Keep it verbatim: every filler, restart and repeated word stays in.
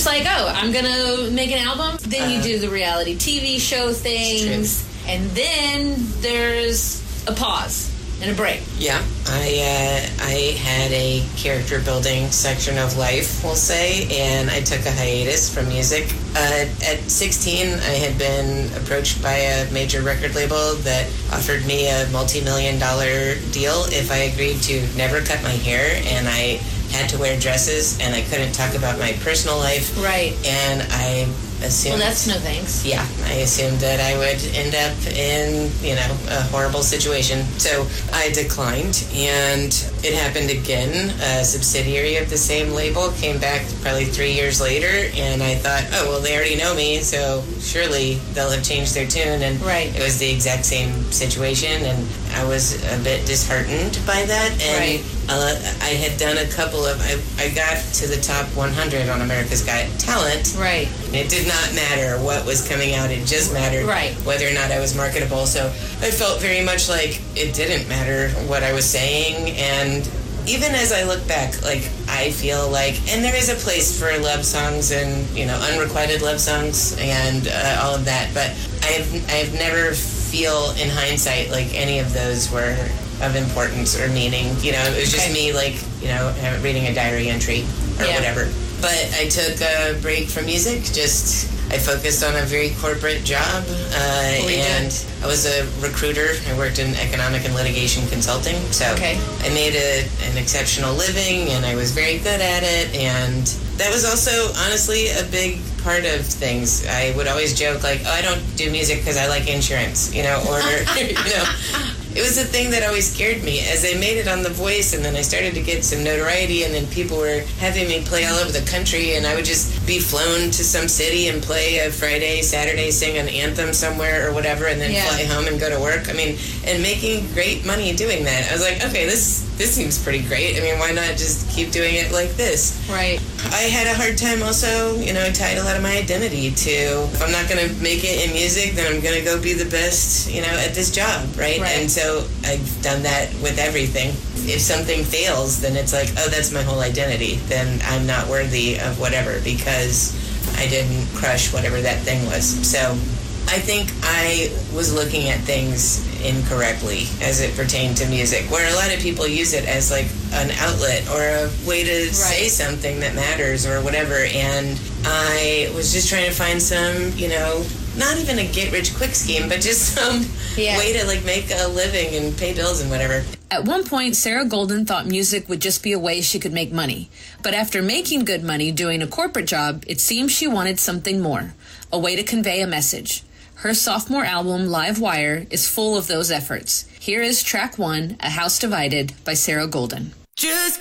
like, oh, I'm going to make an album. Then you Uh, do the reality T V show things. And then there's a pause and a break. Yeah, I uh, I had a character building section of life, we'll say, and I took a hiatus from music. Uh, at sixteen, I had been approached by a major record label that offered me a multi-million dollar deal if I agreed to never cut my hair, and I had to wear dresses, and I couldn't talk about my personal life. Right. And I assumed... Well, that's no thanks. Yeah, I assumed that I would end up in, you know, a horrible situation. So I declined, and it happened again. A subsidiary of the same label came back probably three years later, and I thought, oh, well, they already know me, so surely they'll have changed their tune. And right. It was the exact same situation, and I was a bit disheartened by that. And right. uh, I had done a couple of, I, I got to the top one hundred on America's Got Talent. Right. It did not matter what was coming out. It just mattered right. whether or not I was marketable. So I felt very much like it didn't matter what I was saying. And even as I look back, like, I feel like, and there is a place for love songs and, you know, unrequited love songs and uh, all of that. But I've, I've never feel in hindsight like any of those were of importance or meaning. You know, it was just okay. me, like, you know, reading a diary entry or yeah. whatever. But I took a break from music. Just I focused on a very corporate job, uh, and I was a recruiter. I worked in economic and litigation consulting, so okay. I made a, an exceptional living, and I was very good at it. And that was also, honestly, a big part of things. I would always joke, like, oh, I don't do music because I like insurance, you know, or, you know. It was a thing that always scared me. As I made it on The Voice, and then I started to get some notoriety, and then people were having me play all over the country, and I would just be flown to some city and play a Friday, Saturday, sing an anthem somewhere or whatever, and then yeah. fly home and go to work. I mean, and making great money doing that. I was like, okay, this this seems pretty great. I mean, why not just keep doing it like this? Right. I had a hard time also, you know, I tied a lot of my identity to, if I'm not going to make it in music, then I'm going to go be the best, you know, at this job, right? right? And so I've done that with everything. If something fails, then it's like, oh, that's my whole identity. Then I'm not worthy of whatever because I didn't crush whatever that thing was. So I think I was looking at things incorrectly as it pertained to music, where a lot of people use it as like an outlet or a way to right. say something that matters or whatever. And I was just trying to find some, you know, not even a get-rich-quick scheme, but just some yeah. way to like make a living and pay bills and whatever. At one point, Sarah Golden thought music would just be a way she could make money. But after making good money doing a corporate job, it seems she wanted something more, a way to convey a message. Her sophomore album, Live Wire, is full of those efforts. Here is track one, A House Divided, by Sarah Golden. Just